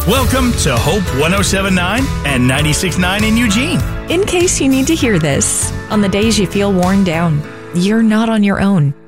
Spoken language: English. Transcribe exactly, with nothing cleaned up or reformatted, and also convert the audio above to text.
Welcome to Hope one oh seven point nine and ninety-six point nine in Eugene. In case you need to hear this, on the days you feel worn down, you're not on your own.